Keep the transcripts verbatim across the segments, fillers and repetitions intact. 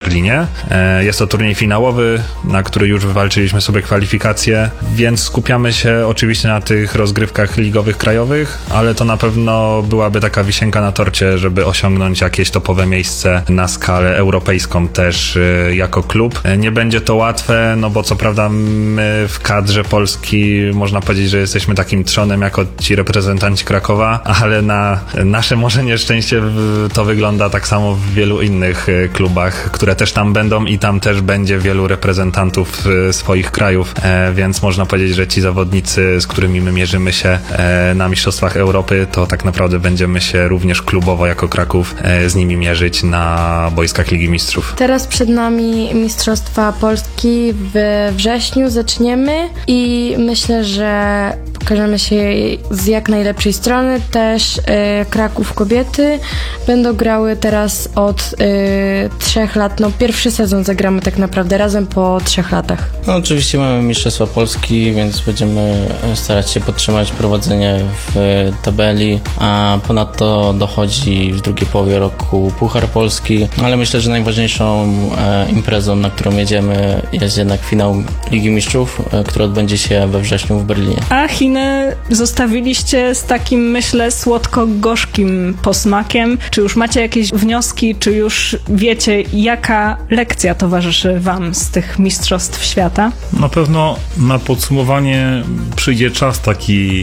Berlinie. Jest to turniej finałowy, na który już wywalczyliśmy sobie kwalifikacje, więc skupiamy się oczywiście na tych rozgrywkach ligowych, krajowych, ale to na pewno byłaby taka wisienka na torcie, żeby osiągnąć jakieś topowe miejsce na skalę europejską też jako klub. Nie będzie to łatwe, no bo co prawda my w kadrze Polski można powiedzieć, że jesteśmy takim trzonem jako ci reprezentanci Krakowa, ale na nasze może nieszczęście to wygląda tak samo w wielu innych klubach, które też tam będą i tam też będzie wielu reprezentantów swoich krajów, więc można powiedzieć, że ci zawodnicy, z którymi my mierzymy się na Mistrzostwach Europy, to tak naprawdę będziemy się również klubowo jako Kraków z nimi mierzyć na boiskach Ligi Mistrzów. Teraz przed nami Mistrzostwa Polski w wrześniu zaczniemy i myślę, że pokażemy się z jak najlepszej strony. Też y, Kraków kobiety będą grały teraz od y, trzech lat. No pierwszy sezon zagramy tak naprawdę razem po trzech latach. No oczywiście mamy Mistrzostwa Polski, więc będziemy starać się podtrzymać prowadzenie w tabeli, a ponadto dochodzi w drugiej połowie roku Puchar Polski, ale myślę, że najważniejszą e, imprezą, na którą jedziemy, jest jednak finał Ligi Mistrzów, e, który odbędzie się we wrześniu w Berlinie. A Chiny zostawiliście z takim, myślę, słodko-gorzkim posmakiem. Czy już macie jakieś wnioski, czy już wiecie, jaka lekcja towarzyszy wam z tych mistrzostw świata? Na pewno na podsumowanie przyjdzie czas taki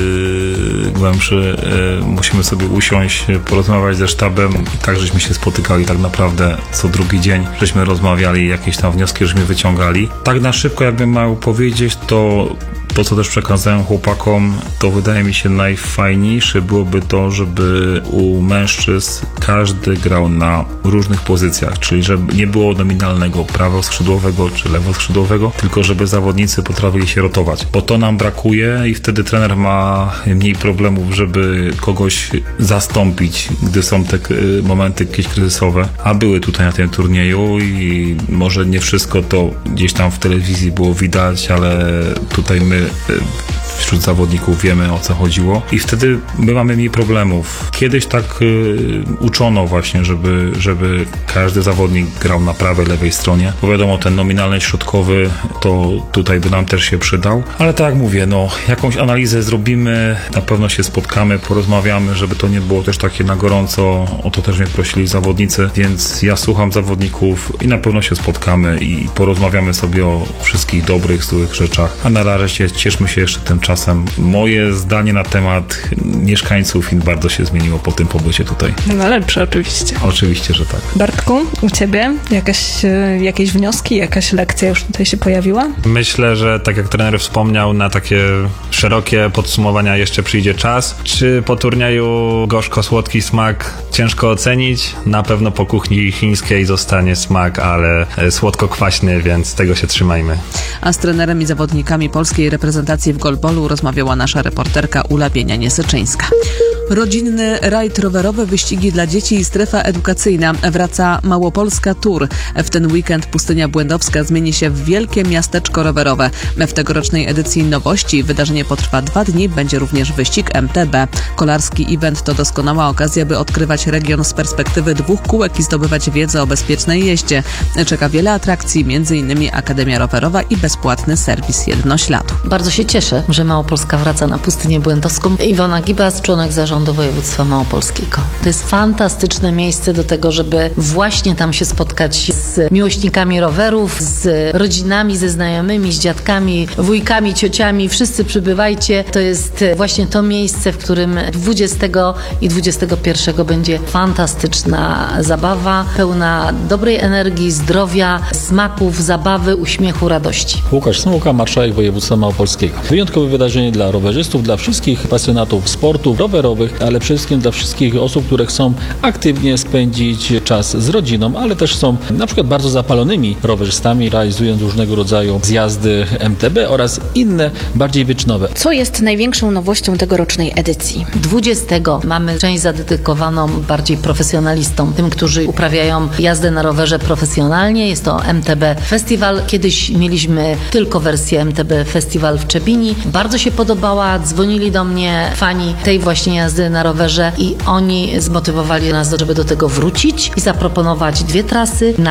yy, głębszy. Yy, musimy sobie usiąść, porozmawiać ze sztabem i tak żeśmy się spotykali tak naprawdę co drugi dzień, żeśmy rozmawiali, jakieś tam wnioski żeśmy wyciągali. Tak na szybko jakbym miał powiedzieć, to to, co też przekazałem chłopakom, to wydaje mi się najfajniejsze byłoby to, żeby u mężczyzn każdy grał na różnych pozycjach, czyli żeby nie było nominalnego prawoskrzydłowego czy lewoskrzydłowego, tylko żeby zawodnicy potrafili się rotować, bo to nam brakuje i wtedy trener ma mniej problemów, żeby kogoś zastąpić, gdy są te momenty jakieś kryzysowe, a były tutaj na tym turnieju i może nie wszystko to gdzieś tam w telewizji było widać, ale tutaj my wśród zawodników wiemy, o co chodziło i wtedy my mamy mniej problemów. Kiedyś tak y, uczono właśnie, żeby, żeby każdy zawodnik grał na prawej, lewej stronie, bo wiadomo, ten nominalny środkowy to tutaj by nam też się przydał, ale tak jak mówię, no jakąś analizę zrobimy, na pewno się spotkamy, porozmawiamy, żeby to nie było też takie na gorąco, o to też mnie prosili zawodnicy, więc ja słucham zawodników i na pewno się spotkamy i porozmawiamy sobie o wszystkich dobrych, złych rzeczach, a na razie cieszmy się jeszcze tym czasem. Moje zdanie na temat mieszkańców Chin bardzo się zmieniło po tym pobycie tutaj. No lepsze oczywiście. Oczywiście, że tak. Bartku, u ciebie jakaś, jakieś wnioski, jakaś lekcja już tutaj się pojawiła? Myślę, że tak jak trener wspomniał, na takie szerokie podsumowania jeszcze przyjdzie czas. Czy po turnieju gorzko-słodki smak ciężko ocenić? Na pewno po kuchni chińskiej zostanie smak, ale słodko-kwaśny, więc tego się trzymajmy. A z trenerem i zawodnikami polskiej reprezentacji w golbolu rozmawiała nasza reporterka Ula Bienianie-Syczyńska. Rodzinny rajd rowerowy, wyścigi dla dzieci i strefa edukacyjna. Wraca Małopolska Tour. W ten weekend Pustynia Błędowska zmieni się w wielkie miasteczko rowerowe. W tegorocznej edycji nowości wydarzenie potrwa dwa dni. Będzie również wyścig M T B. Kolarski event to doskonała okazja, by odkrywać region z perspektywy dwóch kółek i zdobywać wiedzę o bezpiecznej jeździe. Czeka wiele atrakcji, między innymi Akademia Rowerowa i bezpłatny serwis jednośladu. Bardzo się cieszę, że Małopolska wraca na Pustynię Błędowską. Iwona Gibas, członek zarządu do województwa małopolskiego. To jest fantastyczne miejsce do tego, żeby właśnie tam się spotkać z miłośnikami rowerów, z rodzinami, ze znajomymi, z dziadkami, wujkami, ciociami. Wszyscy przybywajcie. To jest właśnie to miejsce, w którym dwudziestego i dwudziestego pierwszego będzie fantastyczna zabawa, pełna dobrej energii, zdrowia, smaków, zabawy, uśmiechu, radości. Łukasz Smułka, marszałek województwa małopolskiego. Wyjątkowe wydarzenie dla rowerzystów, dla wszystkich pasjonatów sportów rowerowych, ale przede wszystkim dla wszystkich osób, które chcą aktywnie spędzić czas z rodziną, ale też są na przykład bardzo zapalonymi rowerzystami, realizując różnego rodzaju zjazdy M T B oraz inne, bardziej wyczynowe. Co jest największą nowością tegorocznej edycji? dwudziestego mamy część zadedykowaną bardziej profesjonalistom, tym, którzy uprawiają jazdę na rowerze profesjonalnie. Jest to M T B Festival. Kiedyś mieliśmy tylko wersję M T B Festival w Czebini. Bardzo się podobała, dzwonili do mnie fani tej właśnie jazdy na rowerze i oni zmotywowali nas, żeby do tego wrócić i zaproponować dwie trasy na dwadzieścia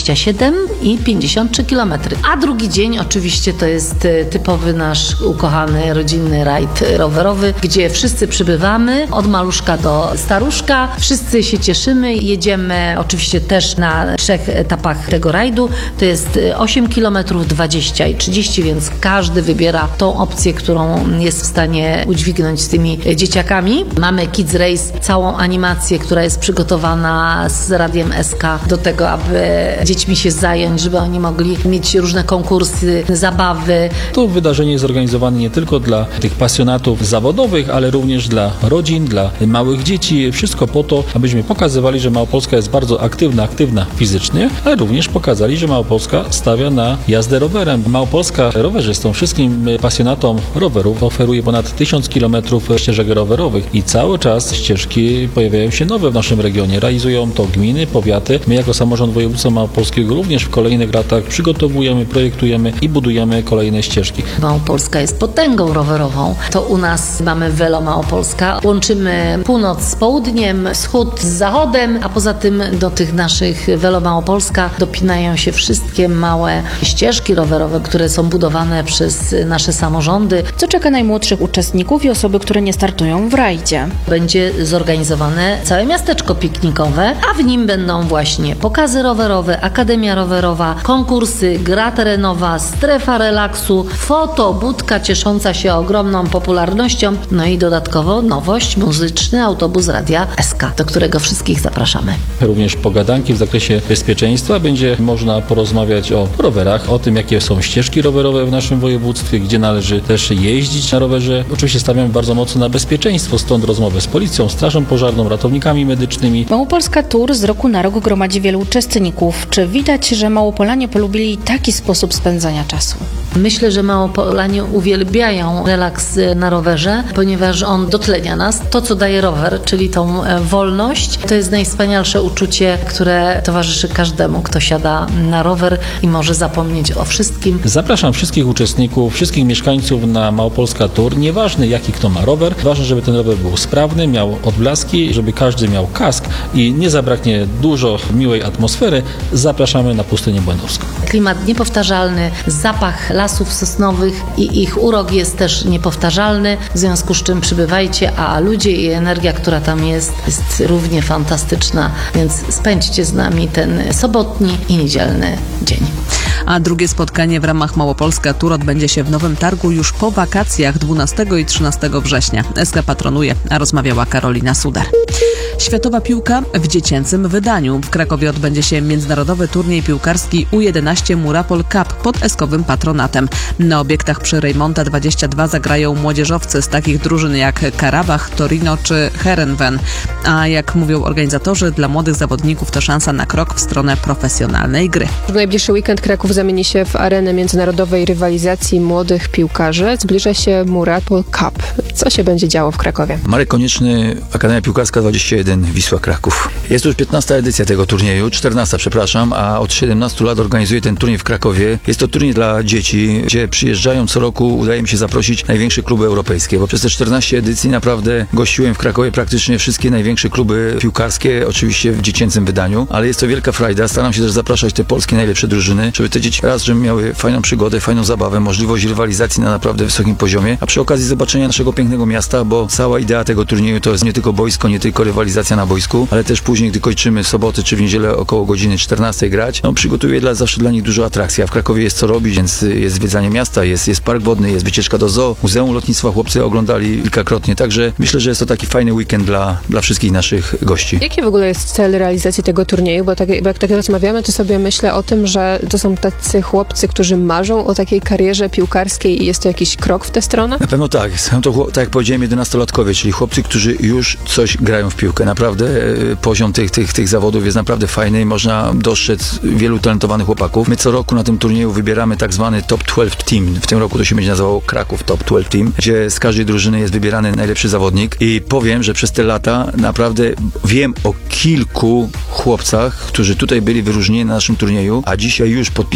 dwadzieścia siedem i pięćdziesiąt trzy kilometry. A drugi dzień oczywiście to jest typowy nasz ukochany rodzinny rajd rowerowy, gdzie wszyscy przybywamy od maluszka do staruszka. Wszyscy się cieszymy. Jedziemy oczywiście też na trzech etapach tego rajdu. To jest osiem kilometrów, dwadzieścia i trzydzieści, więc każdy wybiera tą opcję, którą jest w stanie udźwignąć z tymi dzieciakami. Mamy Kids Race, całą animację, która jest przygotowana z Radiem S K do tego, aby dziećmi się zająć, żeby oni mogli mieć różne konkursy, zabawy. To wydarzenie jest zorganizowane nie tylko dla tych pasjonatów zawodowych, ale również dla rodzin, dla małych dzieci. Wszystko po to, abyśmy pokazywali, że Małopolska jest bardzo aktywna, aktywna fizycznie, ale również pokazali, że Małopolska stawia na jazdę rowerem. Małopolska rowerzystom, wszystkim pasjonatom rowerów oferuje ponad tysiąc kilometrów ścieżek rowerowych i cały czas ścieżki pojawiają się nowe w naszym regionie. Realizują to gminy, powiaty. My jako samorząd województwa małopolskiego również w kolejnych latach przygotowujemy, projektujemy i budujemy kolejne ścieżki. Małopolska jest potęgą rowerową. To u nas mamy Velo Małopolska. Łączymy północ z południem, wschód z zachodem, a poza tym do tych naszych Velo Małopolska dopinają się wszystkie małe ścieżki rowerowe, które są budowane przez nasze samorządy. Co czeka najmłodszych uczestników i osoby, które nie startują w rajdzie? Będzie zorganizowane całe miasteczko piknikowe, a w nim będą właśnie pokazy rowerowe, akademia rowerowa, konkursy, gra terenowa, strefa relaksu, foto, budka ciesząca się ogromną popularnością, no i dodatkowo nowość, muzyczny autobus Radia S K, do którego wszystkich zapraszamy. Również pogadanki w zakresie bezpieczeństwa. Będzie można porozmawiać o rowerach, o tym, jakie są ścieżki rowerowe w naszym województwie, gdzie należy też jeździć na rowerze. Oczywiście stawiamy bardzo mocno na bezpieczeństwo, stąd rozmowy z policją, strażą pożarną, ratownikami medycznymi. Małopolska Tour z roku na rok gromadzi wielu uczestników. Czy widać, że Małopolanie polubili taki sposób spędzania czasu? Myślę, że Małopolanie uwielbiają relaks na rowerze, ponieważ on dotlenia nas. To, co daje rower, czyli tą wolność, to jest najwspanialsze uczucie, które towarzyszy każdemu, kto siada na rower i może zapomnieć o wszystkim. Zapraszam wszystkich uczestników, wszystkich mieszkańców na Małopolska Tour. Nieważne, jaki kto ma rower, ważne, żeby ten rower był sprawny, miał odblaski, żeby każdy miał kask i nie zabraknie dużo miłej atmosfery. Zapraszamy na Pustynię Błędowską. Klimat niepowtarzalny, zapach lasów sosnowych i ich urok jest też niepowtarzalny, w związku z czym przybywajcie, a ludzie i energia, która tam jest, jest równie fantastyczna, więc spędźcie z nami ten sobotni i niedzielny dzień. A drugie spotkanie w ramach Małopolska Tour odbędzie się w Nowym Targu już po wakacjach dwunastego i trzynastego września. S K patronuje, a rozmawiała Karolina Sudar. Światowa piłka w dziecięcym wydaniu. W Krakowie odbędzie się międzynarodowy turniej piłkarski U jedenaście Murapol Cup pod eskowym patronatem. Na obiektach przy Rejmonta dwadzieścia dwa zagrają młodzieżowcy z takich drużyn jak Karabach, Torino czy Heerenveen. A jak mówią organizatorzy, dla młodych zawodników to szansa na krok w stronę profesjonalnej gry. W najbliższy weekend Kraków zamieni się w arenę międzynarodowej rywalizacji młodych piłkarzy. Zbliża się Murapol Cup. Co się będzie działo w Krakowie? Marek Konieczny, Akademia Piłkarska dwadzieścia jeden, Wisła Kraków. Jest to już piętnasta edycja tego turnieju, czternasta przepraszam, a od siedemnastu lat organizuje ten turniej w Krakowie. Jest to turniej dla dzieci, gdzie przyjeżdżają co roku, udaje mi się zaprosić największe kluby europejskie, bo przez te czternaście edycji naprawdę gościłem w Krakowie praktycznie wszystkie największe kluby piłkarskie, oczywiście w dziecięcym wydaniu, ale jest to wielka frajda. Staram się też zapraszać te polskie najlepsze drużyny, żeby te dzieci raz, żeby miały fajną przygodę, fajną zabawę, możliwość rywalizacji na naprawdę wysokim poziomie, a przy okazji zobaczenia naszego pięknego miasta, bo cała idea tego turnieju to jest nie tylko boisko, nie tylko rywalizacja na boisku, ale też później, gdy kończymy w sobotę czy w niedzielę około godziny czternastej grać, no przygotuję dla, zawsze dla nich dużo atrakcji, a w Krakowie jest co robić, więc jest zwiedzanie miasta, jest, jest park wodny, jest wycieczka do zoo, Muzeum Lotnictwa chłopcy oglądali kilkakrotnie, także myślę, że jest to taki fajny weekend dla, dla wszystkich naszych gości. Jaki w ogóle jest cel realizacji tego turnieju? Bo, tak, bo jak tak rozmawiamy, to sobie myślę o tym, że to są tacy chłopcy, którzy marzą o takiej karierze piłkarskiej i jest to jakiś krok w tę stronę? Na pewno tak. Są to, tak jak powiedziałem, jedenastolatkowie, czyli chłopcy, którzy już coś grają w piłkę. Naprawdę e, poziom tych, tych, tych zawodów jest naprawdę fajny i można dostrzec wielu talentowanych chłopaków. My co roku na tym turnieju wybieramy tak zwany Top dwanaście Team. W tym roku to się będzie nazywało Kraków Top dwanaście Team, gdzie z każdej drużyny jest wybierany najlepszy zawodnik i powiem, że przez te lata naprawdę wiem o kilku chłopcach, którzy tutaj byli wyróżnieni na naszym turnieju, a dzisiaj już podpisali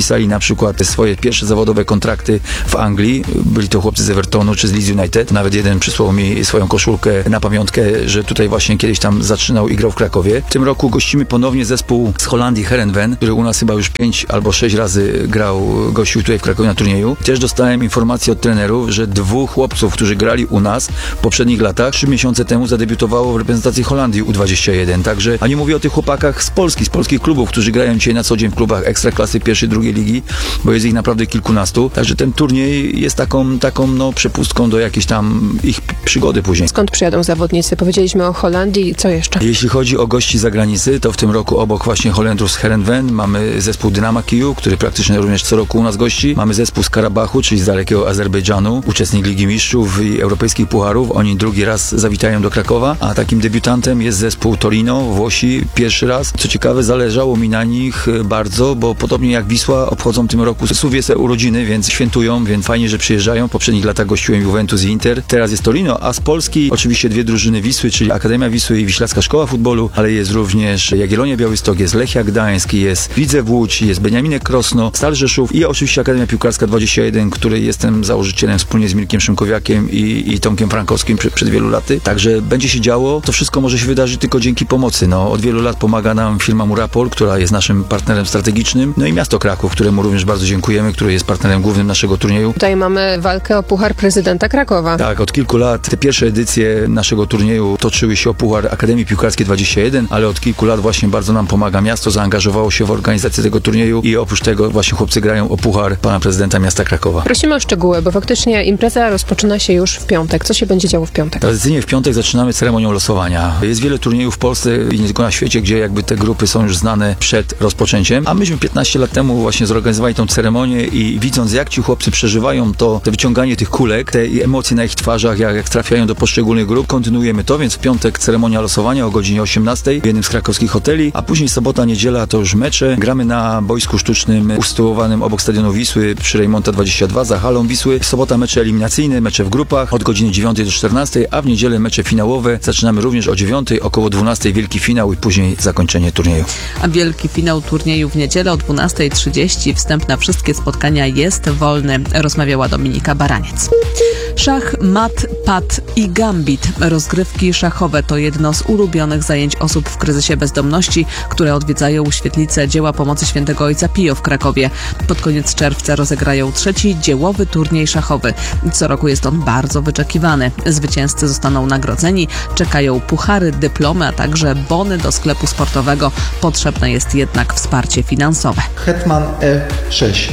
podpisali na przykład swoje pierwsze zawodowe kontrakty w Anglii. Byli to chłopcy z Evertonu czy z Leeds United. Nawet jeden przysłał mi swoją koszulkę na pamiątkę, że tutaj właśnie kiedyś tam zaczynał i grał w Krakowie. W tym roku gościmy ponownie zespół z Holandii Heerenveen, który u nas chyba już pięć albo sześć razy grał, gościł tutaj w Krakowie na turnieju. Też dostałem informację od trenerów, że dwóch chłopców, którzy grali u nas w poprzednich latach, trzy miesiące temu zadebiutowało w reprezentacji Holandii U dwadzieścia jeden. Także, a nie mówię o tych chłopakach z Polski, z polskich klubów, którzy grają dzisiaj na co dzień w klubach ekstraklasy pierwszej, drugiej ligi, bo jest ich naprawdę kilkunastu. Także ten turniej jest taką, taką no, przepustką do jakiejś tam ich przygody później. Skąd przyjadą zawodnicy? Powiedzieliśmy o Holandii, co jeszcze? Jeśli chodzi o gości z zagranicy, to w tym roku obok właśnie Holendrów z Heerenveen mamy zespół Dynama Kijów, który praktycznie również co roku u nas gości. Mamy zespół z Karabachu, czyli z dalekiego Azerbejdżanu, uczestnik Ligi Mistrzów i Europejskich Pucharów. Oni drugi raz zawitają do Krakowa, a takim debiutantem jest zespół Torino, Włosi, pierwszy raz. Co ciekawe, zależało mi na nich bardzo, bo podobnie jak Wisła obchodzą w tym roku Suwiece urodziny, więc świętują, więc fajnie, że przyjeżdżają. W poprzednich latach gościłem Juventus i Inter, teraz jest Torino, a z Polski oczywiście dwie drużyny Wisły, czyli Akademia Wisły i Wiślacka Szkoła Futbolu, ale jest również Jagiellonia Białystok, jest Lechia Gdańsk, jest Widzew Łódź, jest Beniaminek Krosno, Stal Rzeszów i oczywiście Akademia Piłkarska dwadzieścia jeden, której jestem założycielem wspólnie z Mirkiem Szymkowiakiem i, i Tomkiem Frankowskim przed, przed wielu laty. Także będzie się działo. To wszystko może się wydarzyć tylko dzięki pomocy. No, od wielu lat pomaga nam firma Murapol, która jest naszym partnerem strategicznym, no i miasto Kraków, któremu również bardzo dziękujemy, który jest partnerem głównym naszego turnieju. Tutaj mamy walkę o Puchar Prezydenta Krakowa. Tak, od kilku lat te pierwsze edycje naszego turnieju toczyły się o Puchar Akademii Piłkarskiej dwadzieścia jeden, ale od kilku lat właśnie bardzo nam pomaga miasto, zaangażowało się w organizację tego turnieju i oprócz tego właśnie chłopcy grają o Puchar pana prezydenta miasta Krakowa. Prosimy o szczegóły, bo faktycznie impreza rozpoczyna się już w piątek. Co się będzie działo w piątek? Tradycyjnie w piątek zaczynamy ceremonią losowania. Jest wiele turniejów w Polsce i nie tylko na świecie, gdzie jakby te grupy są już znane przed rozpoczęciem, a myśmy piętnaście lat temu właśnie zorganizowali tą ceremonię i widząc, jak ci chłopcy przeżywają to, to wyciąganie tych kulek, te emocje na ich twarzach, jak, jak trafiają do poszczególnych grup, kontynuujemy to, więc w piątek ceremonia losowania o godzinie osiemnastej w jednym z krakowskich hoteli, a później sobota, niedziela to już mecze. Gramy na boisku sztucznym usytuowanym obok stadionu Wisły przy Rejmonta dwadzieścia dwa za halą Wisły. W sobota mecze eliminacyjne, mecze w grupach od godziny dziewiątej do czternastej, a w niedzielę mecze finałowe. Zaczynamy również o dziewiątej, około dwunastej wielki finał i później zakończenie turnieju. A wielki finał turnieju w niedzielę o dwunastej trzydzieści. Wstęp na wszystkie spotkania jest wolny, rozmawiała Dominika Baraniec. Szach, mat, pad i gambit. Rozgrywki szachowe to jedno z ulubionych zajęć osób w kryzysie bezdomności, które odwiedzają świetlicę Dzieła Pomocy Świętego Ojca Pio w Krakowie. Pod koniec czerwca rozegrają trzeci dziełowy turniej szachowy. Co roku jest on bardzo wyczekiwany. Zwycięzcy zostaną nagrodzeni, czekają puchary, dyplomy, a także bony do sklepu sportowego. Potrzebne jest jednak wsparcie finansowe. Hetman E sześć.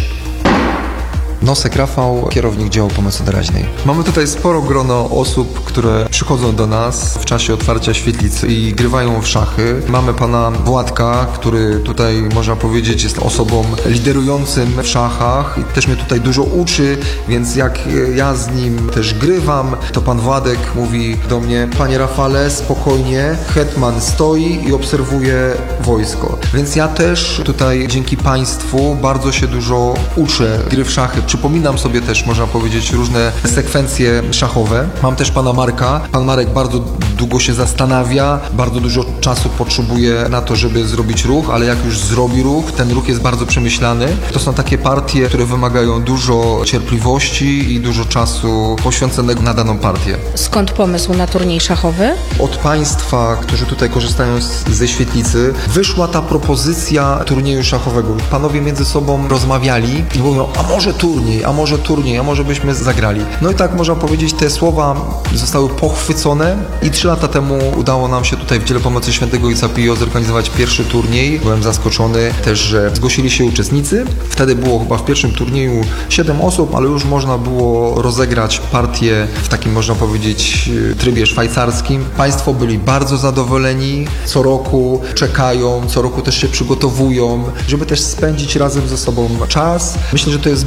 Nosek Rafał, kierownik działu pomocy doraźnej. Mamy tutaj sporo grono osób, które przychodzą do nas w czasie otwarcia świetlicy i grywają w szachy. Mamy pana Władka, który tutaj można powiedzieć jest osobą liderującym w szachach i też mnie tutaj dużo uczy, więc jak ja z nim też grywam, to pan Władek mówi do mnie: panie Rafale, spokojnie, hetman stoi i obserwuje wojsko. Więc ja też tutaj dzięki państwu bardzo się dużo uczę gry w szachy. Przypominam sobie też, można powiedzieć, różne sekwencje szachowe. Mam też pana Marka. Pan Marek bardzo długo się zastanawia, bardzo dużo czasu potrzebuje na to, żeby zrobić ruch, ale jak już zrobi ruch, ten ruch jest bardzo przemyślany. To są takie partie, które wymagają dużo cierpliwości i dużo czasu poświęconego na daną partię. Skąd pomysł na turniej szachowy? Od państwa, którzy tutaj korzystają z, ze świetlicy, wyszła ta propozycja turnieju szachowego. Panowie między sobą rozmawiali i mówią: a może turniej, a może turniej, a może byśmy zagrali. No i tak można powiedzieć, te słowa zostały pochwycone i trzy lata temu udało nam się tutaj w Dziele Pomocy Świętego Ojca Pio zorganizować pierwszy turniej. Byłem zaskoczony też, że zgłosili się uczestnicy. Wtedy było chyba w pierwszym turnieju siedem osób, ale już można było rozegrać partię w takim, można powiedzieć, trybie szwajcarskim. Państwo byli bardzo zadowoleni. Co roku czekają, co roku też się przygotowują, żeby też spędzić razem ze sobą czas. Myślę, że to jest bardzo dobry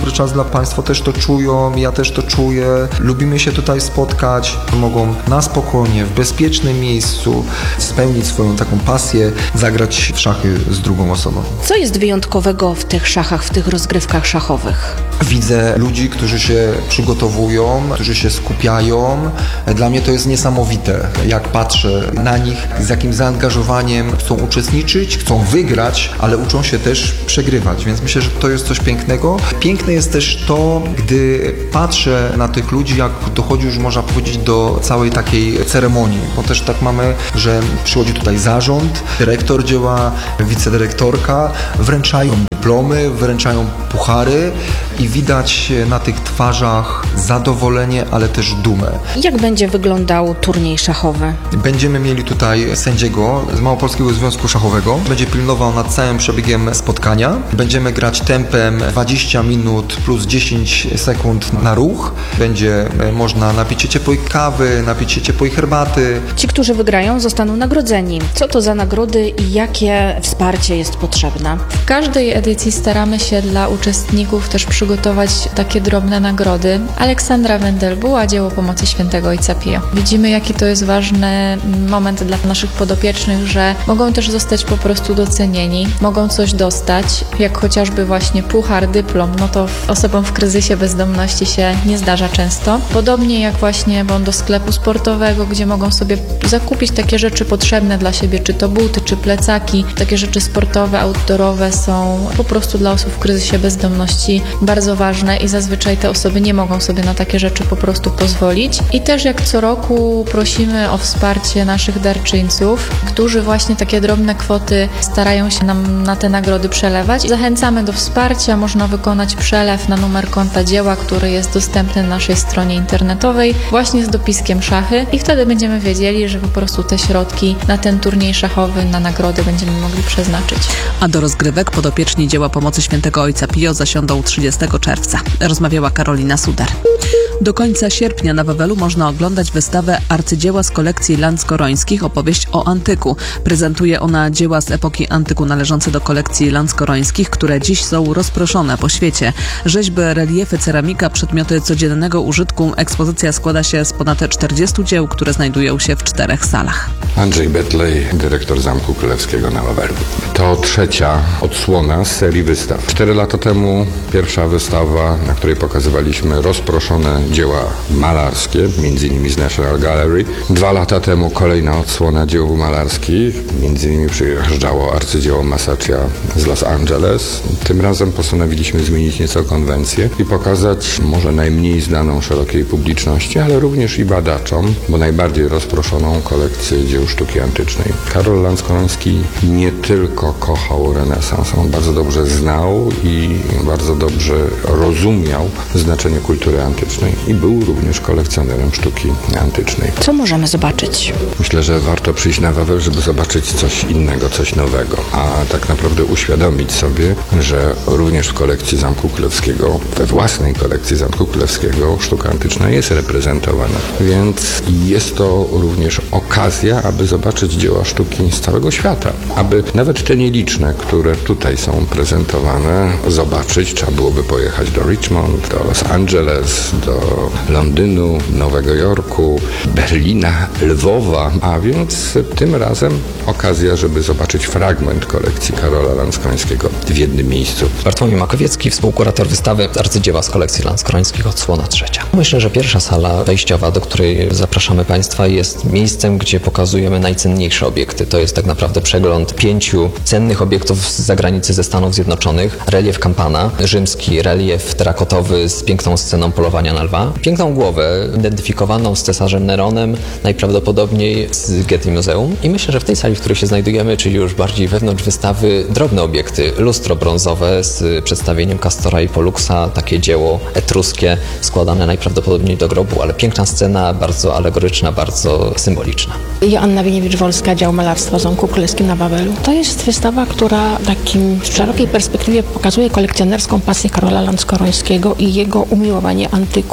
dobry czas dla Państwa, też to czują, ja też to czuję. Lubimy się tutaj spotkać, mogą na spokojnie, w bezpiecznym miejscu spełnić swoją taką pasję, zagrać w szachy z drugą osobą. Co jest wyjątkowego w tych szachach, w tych rozgrywkach szachowych? Widzę ludzi, którzy się przygotowują, którzy się skupiają. Dla mnie to jest niesamowite, jak patrzę na nich, z jakim zaangażowaniem chcą uczestniczyć, chcą wygrać, ale uczą się też przegrywać, więc myślę, że to jest coś pięknego. Piękne jest też to, gdy patrzę na tych ludzi, jak dochodzi już, można powiedzieć, do całej takiej ceremonii, bo też tak mamy, że przychodzi tutaj zarząd, dyrektor dzieła, wicedyrektorka, wręczają dyplomy, wręczają puchary i widać na tych twarzach zadowolenie, ale też dumę. Jak będzie wyglądał turniej szachowy? Będziemy mieli tutaj sędziego z Małopolskiego Związku Szachowego. Będzie pilnował nad całym przebiegiem spotkania. Będziemy grać tempem dwadzieścia minut plus dziesięć sekund na ruch. Będzie można napić się ciepłej kawy, napić się ciepłej herbaty. Ci, którzy wygrają, zostaną nagrodzeni. Co to za nagrody i jakie wsparcie jest potrzebne? W każdej edycji staramy się dla uczestników też przygotować takie drobne nagrody. Aleksandra Wendelbuła, dzieło pomocy świętego Ojca Pio. Widzimy, jaki to jest ważny moment dla naszych podopiecznych, że mogą też zostać po prostu docenieni, mogą coś dostać, jak chociażby właśnie puchar, dyplom, no to osobom w kryzysie bezdomności się nie zdarza często. Podobnie jak właśnie bon do sklepu sportowego, gdzie mogą sobie zakupić takie rzeczy potrzebne dla siebie, czy to buty, czy plecaki, takie rzeczy sportowe, outdoorowe są po prostu dla osób w kryzysie bezdomności bardzo ważne i zazwyczaj te osoby nie mogą sobie na takie rzeczy po prostu pozwolić. I też jak co roku prosimy o wsparcie naszych darczyńców, którzy właśnie takie drobne kwoty starają się nam na te nagrody przelewać. Zachęcamy do wsparcia, można wykonać przelew na numer konta dzieła, który jest dostępny na naszej stronie internetowej właśnie z dopiskiem szachy i wtedy będziemy wiedzieli, że po prostu te środki na ten turniej szachowy, na nagrody będziemy mogli przeznaczyć. A do rozgrywek podopieczni dzieła pomocy świętego Ojca Pio zasiądą trzydziestego czerwca. Rozmawiała Karolina Suder. Do końca sierpnia na Wawelu można oglądać wystawę Arcydzieła z kolekcji Landskorońskich, opowieść o antyku. Prezentuje ona dzieła z epoki antyku należące do kolekcji Landskorońskich, które dziś są rozproszone po świecie. Rzeźby, reliefy, ceramika, przedmioty codziennego użytku. Ekspozycja składa się z ponad czterdziestu dzieł, które znajdują się w czterech salach. Andrzej Betlej, dyrektor Zamku Królewskiego na Wawelu. To trzecia odsłona z serii wystaw. Cztery lata temu pierwsza wystawa, na której pokazywaliśmy rozproszone dzieła malarskie, między innymi z National Gallery. Dwa lata temu kolejna odsłona dzieł malarskich, między innymi przyjeżdżało arcydzieło Masaccia z Los Angeles. Tym razem postanowiliśmy zmienić nieco konwencję i pokazać może najmniej znaną szerokiej publiczności, ale również i badaczom, bo najbardziej rozproszoną kolekcję dzieł sztuki antycznej. Karol Landskoroński nie tylko kochał renesans, on bardzo dobrze znał i bardzo dobrze rozumiał znaczenie kultury antycznej i był również kolekcjonerem sztuki antycznej. Co możemy zobaczyć? Myślę, że warto przyjść na Wawel, żeby zobaczyć coś innego, coś nowego, a tak naprawdę uświadomić sobie, że również w kolekcji Zamku Królewskiego, we własnej kolekcji Zamku Królewskiego sztuka antyczna jest reprezentowana, więc jest to również okazja, aby zobaczyć dzieła sztuki z całego świata, aby nawet te nieliczne, które tutaj są prezentowane, zobaczyć. Trzeba byłoby pojechać do Richmond, do Los Angeles, do Londynu, Nowego Jorku, Berlina, Lwowa, a więc tym razem okazja, żeby zobaczyć fragment kolekcji Karola Landskorońskiego w jednym miejscu. Bartłomiej Makowiecki, współkurator wystawy Arcydzieła z kolekcji Landskorońskich, odsłona trzecia. Myślę, że pierwsza sala wejściowa, do której zapraszamy Państwa, jest miejscem, gdzie pokazujemy najcenniejsze obiekty. To jest tak naprawdę przegląd pięciu cennych obiektów z zagranicy, ze Stanów Zjednoczonych. Relief Campana, rzymski relief terakotowy z piękną sceną polowania na lwa. Piękną głowę, identyfikowaną z cesarzem Neronem, najprawdopodobniej z Getty Muzeum. I myślę, że w tej sali, w której się znajdujemy, czyli już bardziej wewnątrz wystawy, drobne obiekty, lustro brązowe z przedstawieniem Castora i Polluxa, takie dzieło etruskie, składane najprawdopodobniej do grobu, ale piękna scena, bardzo alegoryczna, bardzo symboliczna. Joanna Wieniewicz-Wolska, dział malarstwa w Zamku Królewskim na Wawelu. To jest wystawa, która w takim w szerokiej perspektywie pokazuje kolekcjonerską pasję Karola Landskorońskiego i jego umiłowanie antyku.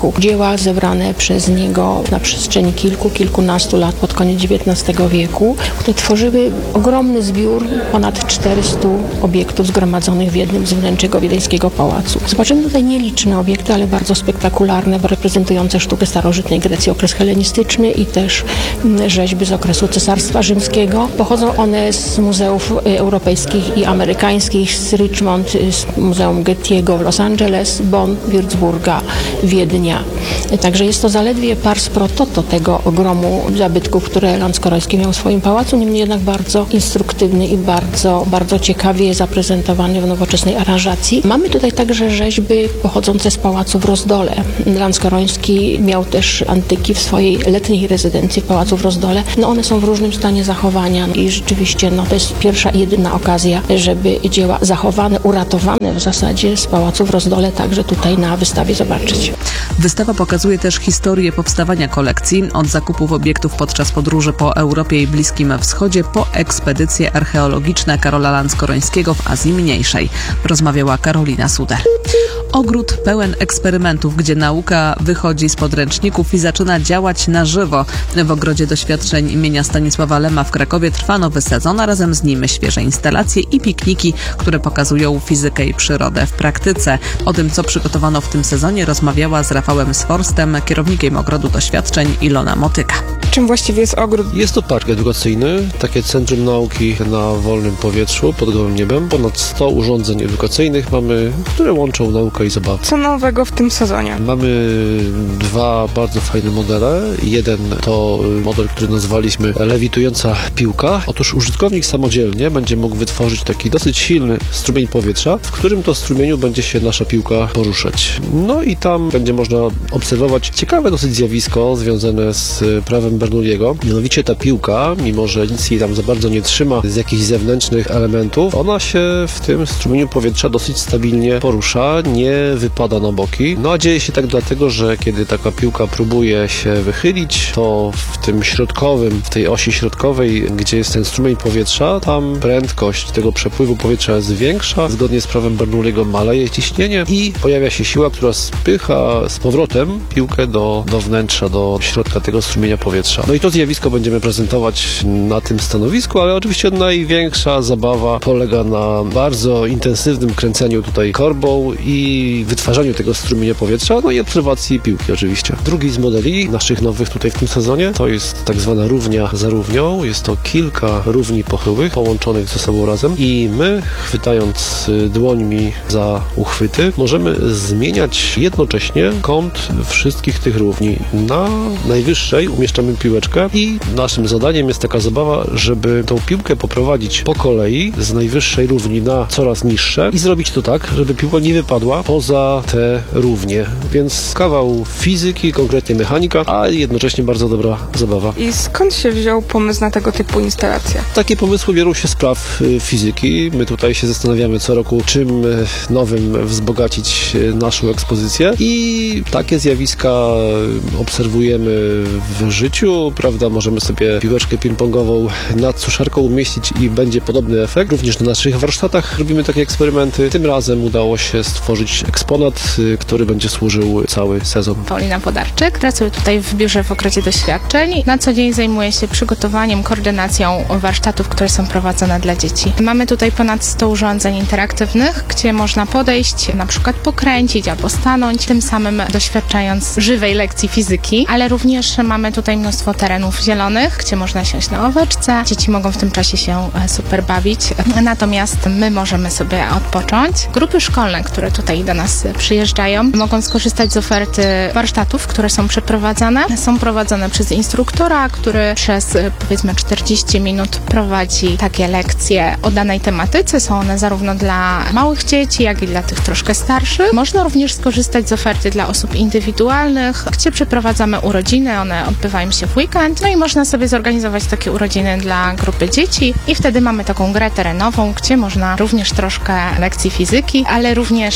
wieku. Dzieła zebrane przez niego na przestrzeni kilku, kilkunastu lat pod koniec dziewiętnastego wieku, które tworzyły ogromny zbiór ponad czterystu obiektów zgromadzonych w jednym z wnętrz jego wiedeńskiego pałacu. Zobaczymy tutaj nieliczne obiekty, ale bardzo spektakularne, reprezentujące sztukę starożytnej Grecji, okres helenistyczny i też rzeźby z okresu Cesarstwa Rzymskiego. Pochodzą one z muzeów europejskich i amerykańskich, z Richmond, z Muzeum Gettiego w Los Angeles, Bonn, Würzburga, Wiednia. Także jest to zaledwie pars pro toto tego ogromu zabytków, które Lanskoroński miał w swoim pałacu, niemniej jednak bardzo instruktywny i bardzo, bardzo ciekawie zaprezentowany w nowoczesnej aranżacji. Mamy tutaj także rzeźby pochodzące z pałacu w Rozdole. Lanskoroński miał też antyki w swojej letniej rezydencji w pałacu w Rozdole. No one są w różnym stanie zachowania i rzeczywiście no, to jest pierwsza i jedyna okazja, żeby dzieła zachowane, uratowane w zasadzie z pałacu w Rozdole także tutaj na wystawie zobaczyć. Wystawa pokazuje też historię powstawania kolekcji, od zakupów obiektów podczas podróży po Europie i Bliskim Wschodzie po ekspedycje archeologiczne Karola Lanskorońskiego w Azji Mniejszej. Rozmawiała Karolina Suder. Ogród pełen eksperymentów, gdzie nauka wychodzi z podręczników i zaczyna działać na żywo. W Ogrodzie Doświadczeń imienia Stanisława Lema w Krakowie trwa nowy sezon, a razem z nim świeże instalacje i pikniki, które pokazują fizykę i przyrodę w praktyce. O tym, co przygotowano w tym sezonie, rozmawiała z Rafałem Sforstem, kierownikiem Ogrodu Doświadczeń Ilona Motyka. Czym właściwie jest ogród? Jest to park edukacyjny, takie centrum nauki na wolnym powietrzu, pod gołym niebem. Ponad sto urządzeń edukacyjnych mamy, które łączą naukę i zabawę. Co nowego w tym sezonie? Mamy dwa bardzo fajne modele. Jeden to model, który nazwaliśmy lewitująca piłka. Otóż użytkownik samodzielnie będzie mógł wytworzyć taki dosyć silny strumień powietrza, w którym to strumieniu będzie się nasza piłka poruszać. No i tam będzie można obserwować ciekawe dosyć zjawisko związane z prawem Bernoulliego. Mianowicie ta piłka, mimo że nic jej tam za bardzo nie trzyma z jakichś zewnętrznych elementów, ona się w tym strumieniu powietrza dosyć stabilnie porusza, nie wypada na boki. No a dzieje się tak dlatego, że kiedy taka piłka próbuje się wychylić, to w tym środkowym, w tej osi środkowej, gdzie jest ten strumień powietrza, tam prędkość tego przepływu powietrza jest większa, zgodnie z prawem Bernoulliego maleje ciśnienie i pojawia się siła, która spycha z powrotem piłkę do, do wnętrza, do środka tego strumienia powietrza. No i to zjawisko będziemy prezentować na tym stanowisku, ale oczywiście największa zabawa polega na bardzo intensywnym kręceniu tutaj korbą i wytwarzaniu tego strumienia powietrza, no i obserwacji piłki oczywiście. Drugi z modeli naszych nowych tutaj w tym sezonie to jest tak zwana równia za równią. Jest to kilka równi pochyłych połączonych ze sobą razem i my, chwytając dłońmi za uchwyty, możemy zmieniać jednocześnie kąt wszystkich tych równi. Na najwyższej umieszczamy piłeczkę i naszym zadaniem jest taka zabawa, żeby tą piłkę poprowadzić po kolei z najwyższej równi na coraz niższe i zrobić to tak, żeby piłka nie wypadła poza te równie. Więc kawał fizyki, konkretnie mechanika, a jednocześnie bardzo dobra zabawa. I skąd się wziął pomysł na tego typu instalacje? Takie pomysły biorą się z praw fizyki. My tutaj się zastanawiamy co roku, czym nowym wzbogacić naszą ekspozycję i takie zjawiska obserwujemy w życiu, prawda? Możemy sobie piłeczkę ping-pongową nad suszarką umieścić i będzie podobny efekt. Również na naszych warsztatach robimy takie eksperymenty. Tym razem udało się stworzyć eksponat, który będzie służył cały sezon. Paulina Podarczyk, pracuję tutaj w biurze w Ogrodzie Doświadczeń. Na co dzień zajmuję się przygotowaniem, koordynacją warsztatów, które są prowadzone dla dzieci. Mamy tutaj ponad sto urządzeń interaktywnych, gdzie można podejść, na przykład pokręcić albo stanąć, tym samym doświadczając żywej lekcji fizyki, ale również mamy tutaj mnóstwo terenów zielonych, gdzie można siąść na ławeczce. Dzieci mogą w tym czasie się super bawić, natomiast my możemy sobie odpocząć. Grupy szkolne, które tutaj do nas przyjeżdżają, mogą skorzystać z oferty warsztatów, które są przeprowadzane. Są prowadzone przez instruktora, który przez powiedzmy czterdzieści minut prowadzi takie lekcje o danej tematyce. Są one zarówno dla małych dzieci, jak i dla tych troszkę starszych. Można również skorzystać z oferty dla osób indywidualnych, gdzie przeprowadzamy urodziny. One odbywają się w weekend. No i można sobie zorganizować takie urodziny dla grupy dzieci i wtedy mamy taką grę terenową, gdzie można również troszkę lekcji fizyki, ale również taka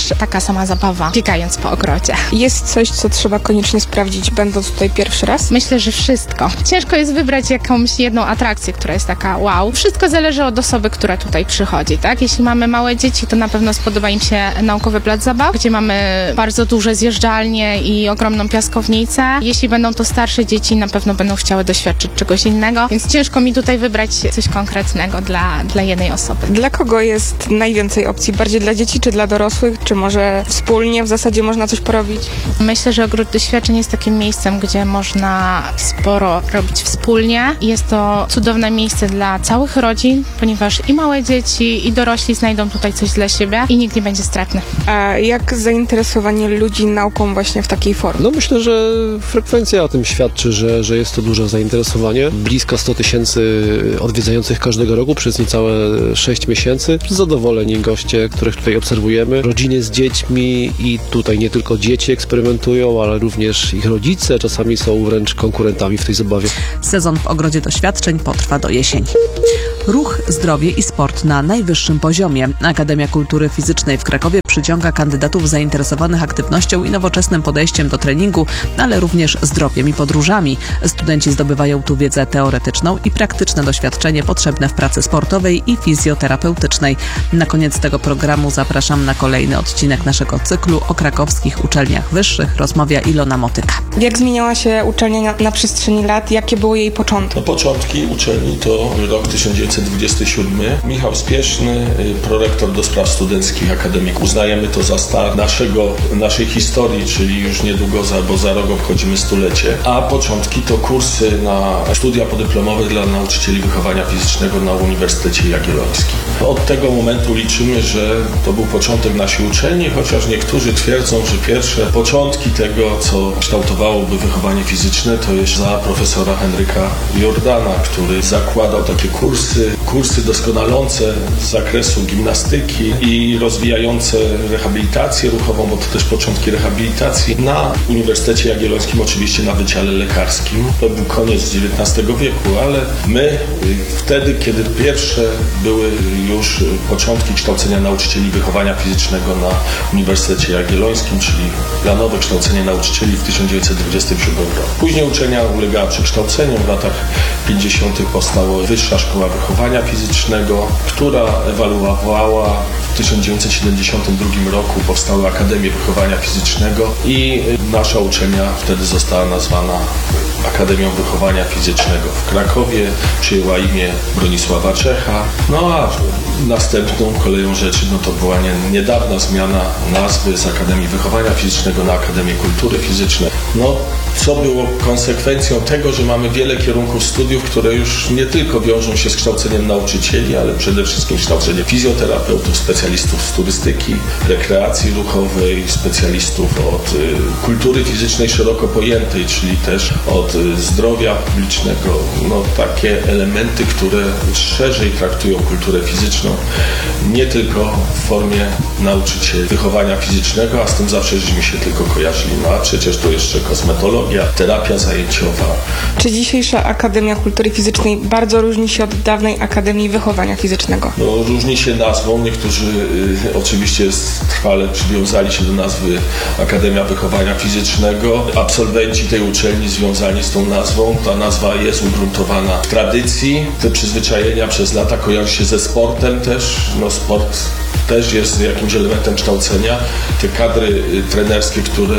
sama zabawa, biegając po ogrodzie. Jest coś, co trzeba koniecznie sprawdzić, będąc tutaj pierwszy raz? Myślę, że wszystko. Ciężko jest wybrać jakąś jedną atrakcję, która jest taka wow. Wszystko zależy od osoby, która tutaj przychodzi, tak? Jeśli mamy małe dzieci, to na pewno spodoba im się naukowy plac zabaw, gdzie mamy bardzo duże zjeżdżalnie i ogromną piaskownicę. Jeśli będą to starsze dzieci, na pewno będą chciały doświadczyć czegoś innego, więc ciężko mi tutaj wybrać coś konkretnego dla, dla jednej osoby. Dla kogo jest najwięcej opcji? Bardziej dla dzieci czy dla dorosłych? Czy może wspólnie w zasadzie można coś porobić? Myślę, że Ogród Doświadczeń jest takim miejscem, gdzie można sporo robić wspólnie. Jest to cudowne miejsce dla całych rodzin, ponieważ i małe dzieci, i dorośli znajdą tutaj coś dla siebie i nikt nie będzie stratny. A jak zainteresowanie ludzi nauką właśnie w takiej formie? No myślę, że frekwencja o tym świadczy, że, że jest to duże zainteresowanie. Blisko sto tysięcy odwiedzających każdego roku przez niecałe sześć miesięcy. Zadowoleni goście, których tutaj obserwujemy. Rodziny z dziećmi i tutaj nie tylko dzieci eksperymentują, ale również ich rodzice czasami są wręcz konkurentami w tej zabawie. Sezon w Ogrodzie Doświadczeń potrwa do jesieni. Ruch, zdrowie i sport na najwyższym poziomie. Akademia Kultury Fizycznej w Krakowie przyciąga kandydatów zainteresowanych aktywnością i nowoczesnym podejściem do treningu, ale również zdrowiem i podróżami. Studenci zdobywają tu wiedzę teoretyczną i praktyczne doświadczenie potrzebne w pracy sportowej i fizjoterapeutycznej. Na koniec tego programu zapraszam na kolejny odcinek naszego cyklu o krakowskich uczelniach wyższych. Rozmawia Ilona Motyka. Jak zmieniała się uczelnia na, na przestrzeni lat? Jakie były jej początki? No, początki uczelni to rok tysiąc dziewięćset dwudziesty siódmy. Michał Spieszny, prorektor do spraw studenckich akademik. Uznajemy to za start naszego, naszej historii, czyli już niedługo, za, bo za rok obchodzimy stulecie. A początki to kursy na studia podyplomowe dla nauczycieli wychowania fizycznego na Uniwersytecie Jagiellońskim. Od tego momentu liczymy, że to był początek naszej uczelni, chociaż niektórzy twierdzą, że pierwsze początki tego, co kształtowałoby wychowanie fizyczne, to jest za profesora Henryka Jordana, który zakładał takie kursy, kursy doskonalące z zakresu gimnastyki i rozwijające rehabilitację ruchową, bo to też początki rehabilitacji na Uniwersytecie Jagiellońskim, oczywiście na Wydziale Lekarskim. To był koniec dziewiętnastego wieku, ale my wtedy, kiedy pierwsze były już początki kształcenia nauczycieli wychowania fizycznego na Uniwersytecie Jagiellońskim, czyli planowe kształcenie nauczycieli w tysiąc dziewięćset dwudziestym siódmym roku. Później uczelnia ulegała przekształceniu. W latach pięćdziesiątych powstała Wyższa Szkoła Wychowania Fizycznego, która ewaluowała. W tysiąc dziewięćset siedemdziesiątym drugim roku powstały Akademie Wychowania Fizycznego i nasza uczelnia wtedy została nazwana Akademią Wychowania Fizycznego w Krakowie, przyjęła imię Bronisława Czecha. No a następną koleją rzeczy no to była nie, niedawna zmiana nazwy z Akademii Wychowania Fizycznego na Akademię Kultury Fizycznej. No, co było konsekwencją tego, że mamy wiele kierunków studiów, które już nie tylko wiążą się z kształceniem nauczycieli, ale przede wszystkim kształceniem fizjoterapeutów, specjalistów z turystyki, rekreacji ruchowej, specjalistów od y, kultury fizycznej szeroko pojętej, czyli też od y, zdrowia publicznego. No, takie elementy, które szerzej traktują kulturę fizyczną, nie tylko w formie nauczycieli wychowania fizycznego, a z tym zawsze żeśmy się tylko kojarzyli. No a przecież to jeszcze kosmetologia, terapia zajęciowa. Czy dzisiejsza Akademia Kultury Fizycznej bardzo różni się od dawnej Akademii Wychowania Fizycznego? No, różni się nazwą. Niektórzy y, oczywiście trwale przywiązali się do nazwy Akademia Wychowania Fizycznego. Absolwenci tej uczelni związani z tą nazwą. Ta nazwa jest ugruntowana w tradycji. Te przyzwyczajenia przez lata kojarzy się ze sportem też. No, sport też jest jakimś elementem kształcenia. Te kadry trenerskie, które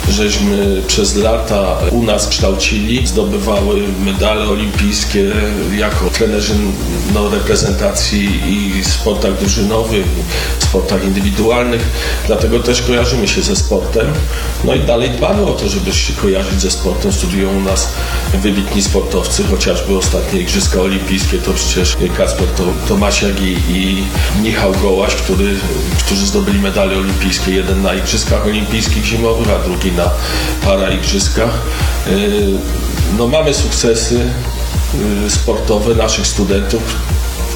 żeśmy przez lata u nas kształcili, zdobywały medale olimpijskie jako trenerzy no, reprezentacji i w sportach drużynowych, i w sportach indywidualnych. Dlatego też kojarzymy się ze sportem. No i dalej dbamy o to, żeby się kojarzyć ze sportem. Studiują u nas wybitni sportowcy, chociażby ostatnie Igrzyska Olimpijskie, to przecież Kacper Tomasiak i, i Michał Gołaś, który, którzy zdobyli medale olimpijskie. Jeden na Igrzyskach Olimpijskich Zimowych, a drugi na Paraigrzyskach. No, mamy sukcesy sportowe naszych studentów.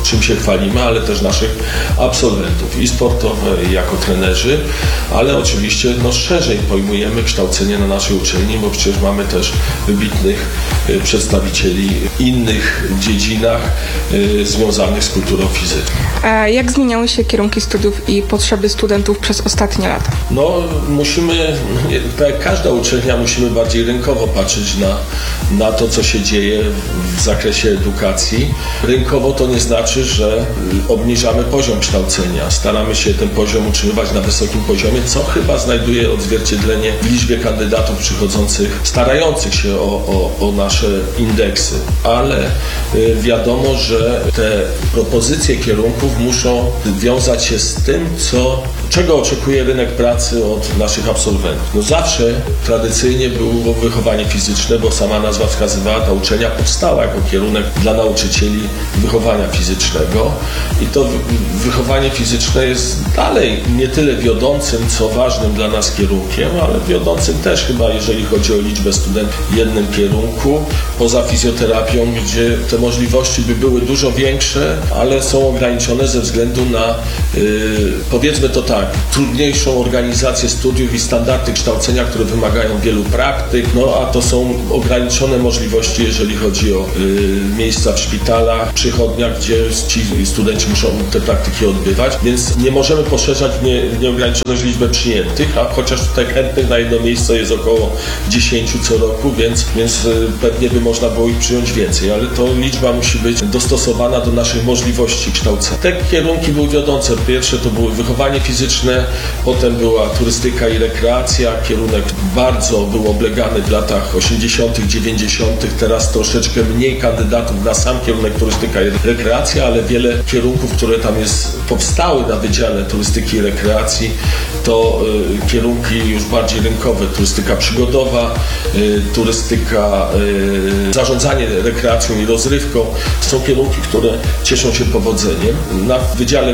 czym się chwalimy, ale też naszych absolwentów i sportowe, i jako trenerzy, ale oczywiście no, szerzej pojmujemy kształcenie na naszej uczelni, bo przecież mamy też wybitnych y, przedstawicieli w innych dziedzinach y, związanych z kulturą fizyki. A jak zmieniały się kierunki studiów i potrzeby studentów przez ostatnie lata? No musimy, tak jak każda uczelnia, musimy bardziej rynkowo patrzeć na, na to, co się dzieje w zakresie edukacji. Rynkowo to nie znaczy, że obniżamy poziom kształcenia. Staramy się ten poziom utrzymywać na wysokim poziomie, co chyba znajduje odzwierciedlenie w liczbie kandydatów przychodzących, starających się o, o, o nasze indeksy. Ale y, wiadomo, że te propozycje kierunków muszą wiązać się z tym, co, czego oczekuje rynek pracy od naszych absolwentów. No zawsze tradycyjnie było wychowanie fizyczne, bo sama nazwa wskazywała, ta uczelnia powstała jako kierunek dla nauczycieli wychowania fizycznego i to wychowanie fizyczne jest dalej nie tyle wiodącym, co ważnym dla nas kierunkiem, ale wiodącym też chyba, jeżeli chodzi o liczbę studentów w jednym kierunku, poza fizjoterapią, gdzie te możliwości by były dużo większe, ale są ograniczone ze względu na, yy, powiedzmy to tak, trudniejszą organizację studiów i standardy kształcenia, które wymagają wielu praktyk, no a to są ograniczone możliwości, jeżeli chodzi o y, miejsca w szpitalach, przychodniach, gdzie ci studenci muszą te praktyki odbywać, więc nie możemy poszerzać w, nie, w nieograniczoność liczbę przyjętych, a chociaż tutaj chętnych na jedno miejsce jest około dziesięciu co roku, więc, więc y, pewnie by można było ich przyjąć więcej, ale to liczba musi być dostosowana do naszych możliwości kształcenia. Te kierunki były wiodące. Pierwsze to było wychowanie fizyczne, potem była turystyka i rekreacja, kierunek bardzo był oblegany w latach osiemdziesiątych, dziewięćdziesiątych, teraz troszeczkę mniej kandydatów na sam kierunek turystyka i rekreacja, ale wiele kierunków, które tam jest, powstały na Wydziale Turystyki i Rekreacji, to y, kierunki już bardziej rynkowe, turystyka przygodowa, y, turystyka, y, zarządzanie rekreacją i rozrywką, są kierunki, które cieszą się powodzeniem. Na Wydziale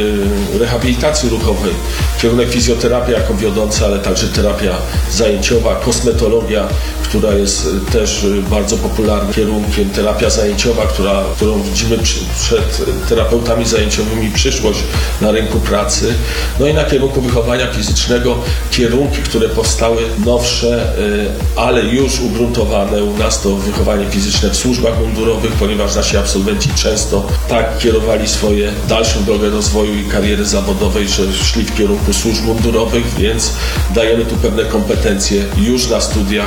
y, Rehabilitacji Ruchowej kierunek fizjoterapia jako wiodąca, ale także terapia zajęciowa, kosmetologia, która jest też bardzo popularnym kierunkiem, terapia zajęciowa, która, którą widzimy przed terapeutami zajęciowymi przyszłość na rynku pracy. No i na kierunku wychowania fizycznego kierunki, które powstały nowsze, ale już ugruntowane u nas, to wychowanie fizyczne w służbach mundurowych, ponieważ nasi absolwenci często tak kierowali swoje dalszą drogę rozwoju i kariery zawodowej, że szli w kierunku służb mundurowych, więc dajemy tu pewne kompetencje już na studiach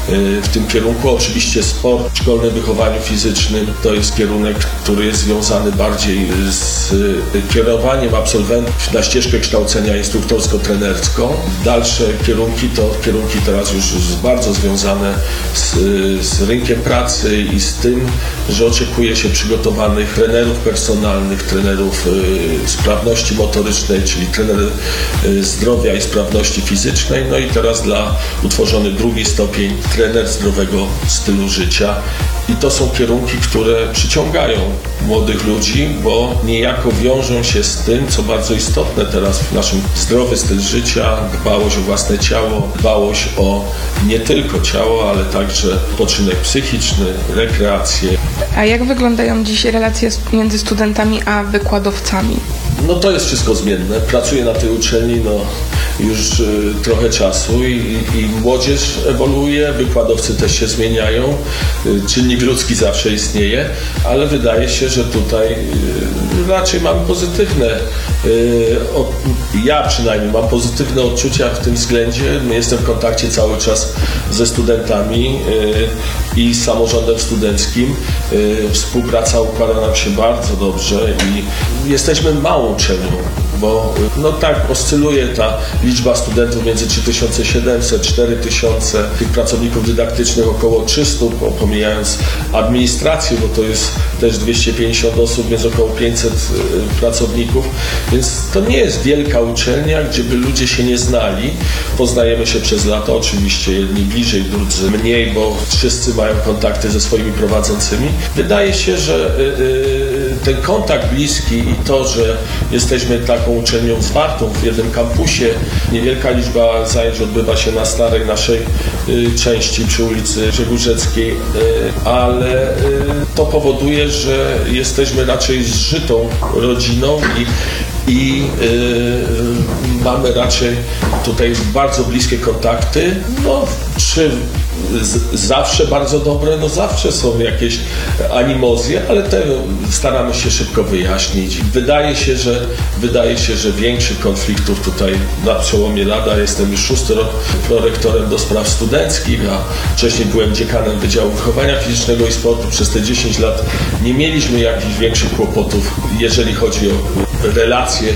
w tym kierunku. Oczywiście sport, szkolne wychowaniu fizycznym to jest kierunek, który jest związany bardziej z kierowaniem absolwentów na ścieżkę kształcenia instruktorsko-trenerską. Dalsze kierunki to kierunki teraz już bardzo związane z, z rynkiem pracy i z tym, że oczekuje się przygotowanych trenerów personalnych, trenerów y, sprawności motorycznej, czyli trener y, zdrowia i sprawności fizycznej. No i teraz dla utworzony drugi stopień trener zdrowego stylu życia. I to są kierunki, które przyciągają młodych ludzi, bo niejako wiążą się z tym, co bardzo istotne teraz w naszym zdrowy styl życia, dbałość o własne ciało, dbałość o nie tylko ciało, ale także odpoczynek psychiczny, rekreację. A jak wyglądają dziś relacje między studentami a wykładowcami? No to jest wszystko zmienne. Pracuję na tej uczelni no, już y, trochę czasu i, i młodzież ewoluuje, wykładowcy też się zmieniają, y, czynnik ludzki zawsze istnieje, ale wydaje się, że tutaj y, raczej mam pozytywne, y, o, ja przynajmniej mam pozytywne odczucia w tym względzie. Jestem w kontakcie cały czas ze studentami y, i z samorządem studenckim. Y, współpraca układa nam się bardzo dobrze i jesteśmy małą uczelnią, bo no tak oscyluje ta liczba studentów między trzy tysiące siedemset, cztery tysiące, tych pracowników dydaktycznych około trzysta, pomijając administrację, bo to jest też dwieście pięćdziesiąt osób, więc około pięćset pracowników, więc to nie jest wielka uczelnia, gdzie by ludzie się nie znali. Poznajemy się przez lata, oczywiście jedni bliżej, drudzy mniej, bo wszyscy mają kontakty ze swoimi prowadzącymi. Wydaje się, że yy, ten kontakt bliski i to, że jesteśmy taką uczelnią zwartą w jednym kampusie, niewielka liczba zajęć odbywa się na starej naszej części przy ulicy Grzegórzeckiej, ale to powoduje, że jesteśmy raczej zżytą rodziną i i yy, mamy raczej tutaj bardzo bliskie kontakty, no czy z, zawsze bardzo dobre, no zawsze są jakieś animozje, ale te staramy się szybko wyjaśnić. Wydaje się, że wydaje się, że większych konfliktów tutaj na przełomie lat, ja jestem już szósty rok prorektorem do spraw studenckich, a wcześniej byłem dziekanem Wydziału Wychowania Fizycznego i Sportu. Przez te dziesięć lat nie mieliśmy jakichś większych kłopotów, jeżeli chodzi o relacje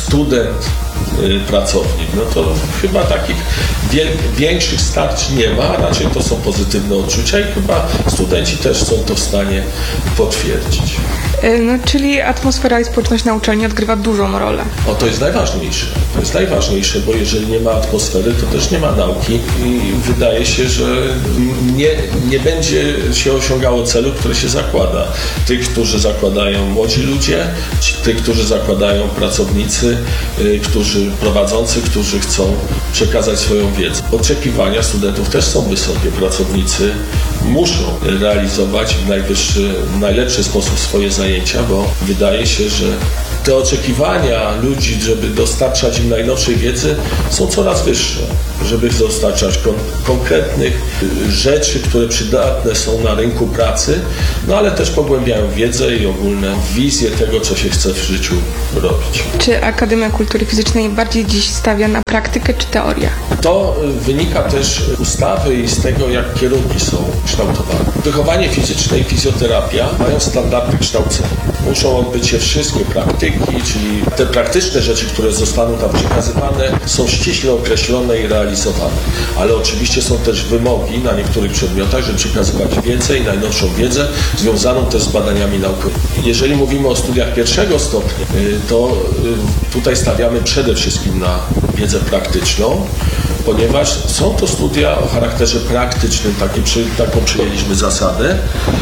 student-pracownik. No to chyba takich wie, większych starć nie ma, raczej to są pozytywne odczucia i chyba studenci też są to w stanie potwierdzić. No, czyli atmosfera i społeczność na uczelni odgrywa dużą rolę. O, to jest najważniejsze. To jest najważniejsze, bo jeżeli nie ma atmosfery, to też nie ma nauki i wydaje się, że nie, nie będzie się osiągało celu, który się zakłada. Tych, którzy zakładają młodzi ludzie, tych, którzy zakładają pracownicy, yy, którzy prowadzący, którzy chcą przekazać swoją wiedzę. Oczekiwania studentów też są wysokie. Pracownicy muszą realizować w najwyższy, w najlepszy sposób swoje zajęcia, bo wydaje się, że te oczekiwania ludzi, żeby dostarczać im najnowszej wiedzy, są coraz wyższe, żeby dostarczać kon- konkretnych rzeczy, które przydatne są na rynku pracy, no ale też pogłębiają wiedzę i ogólne wizje tego, co się chce w życiu robić. Czy Akademia Kultury Fizycznej bardziej dziś stawia na praktykę czy teorię? To wynika też z ustawy i z tego, jak kierunki są kształtowane. Wychowanie fizyczne i fizjoterapia mają standardy kształcenia. Muszą odbyć się wszystkie praktyki, czyli te praktyczne rzeczy, które zostaną tam przekazywane, są ściśle określone i realizowane. Ale oczywiście są też wymogi na niektórych przedmiotach, żeby przekazywać wiedzę i najnowszą wiedzę związaną też z badaniami naukowymi. Jeżeli mówimy o studiach pierwszego stopnia, to tutaj stawiamy przede wszystkim na wiedzę praktyczną, ponieważ są to studia o charakterze praktycznym, takie, taką przyjęliśmy zasadę.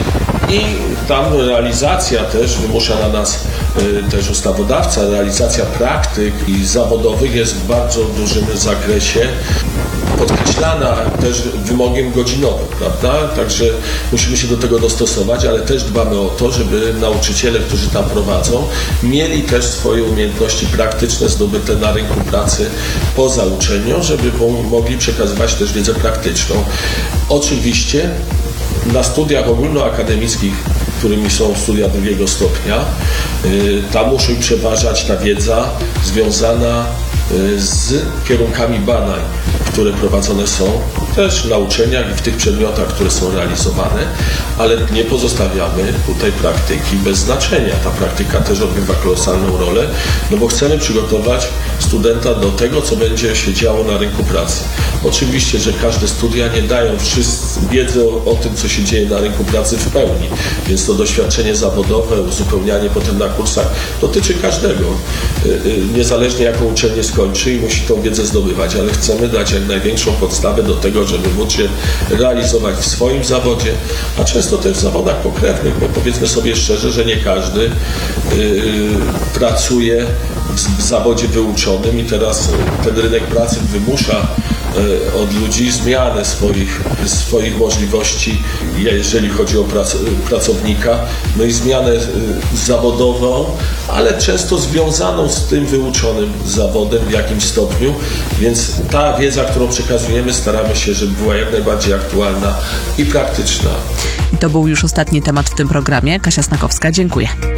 I tam realizacja też wymusza na nas y, też ustawodawca, realizacja praktyk i zawodowych jest w bardzo dużym zakresie podkreślana też wymogiem godzinowym, prawda? Także musimy się do tego dostosować, ale też dbamy o to, żeby nauczyciele, którzy tam prowadzą, mieli też swoje umiejętności praktyczne zdobyte na rynku pracy poza uczelnią, żeby mogli przekazywać też wiedzę praktyczną. Oczywiście na studiach ogólnoakademickich, którymi są studia drugiego stopnia, tam musi przeważać ta wiedza związana z kierunkami badań, które prowadzone są też na uczelniach i w tych przedmiotach, które są realizowane, ale nie pozostawiamy tutaj praktyki bez znaczenia. Ta praktyka też odgrywa kolosalną rolę, no bo chcemy przygotować studenta do tego, co będzie się działo na rynku pracy. Oczywiście, że każde studia nie dają wiedzy o, o tym, co się dzieje na rynku pracy w pełni, więc to doświadczenie zawodowe, uzupełnianie potem na kursach dotyczy każdego, niezależnie jaką uczelnię skończy i musi tą wiedzę zdobywać, ale chcemy dać jak największą podstawę do tego, żeby móc się realizować w swoim zawodzie, a często też w zawodach pokrewnych, bo powiedzmy sobie szczerze, że nie każdy yy, pracuje w zawodzie wyuczonym i teraz ten rynek pracy wymusza od ludzi zmianę swoich, swoich możliwości, jeżeli chodzi o prac, pracownika, no i zmianę zawodową, ale często związaną z tym wyuczonym zawodem w jakimś stopniu, więc ta wiedza, którą przekazujemy, staramy się, żeby była jak najbardziej aktualna i praktyczna. I to był już ostatni temat w tym programie. Kasia Snakowska, dziękuję.